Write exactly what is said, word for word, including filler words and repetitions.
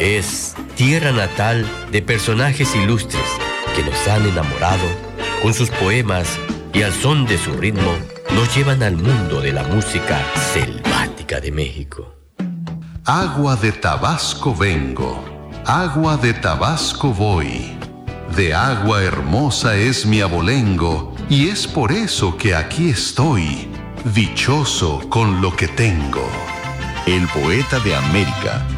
Es tierra natal de personajes ilustres que nos han enamorado con sus poemas y al son de su ritmo nos llevan al mundo de la música selvática de México. Agua de Tabasco vengo, agua de Tabasco voy. De agua hermosa es mi abolengo, y es por eso que aquí estoy, dichoso con lo que tengo. El poeta de América,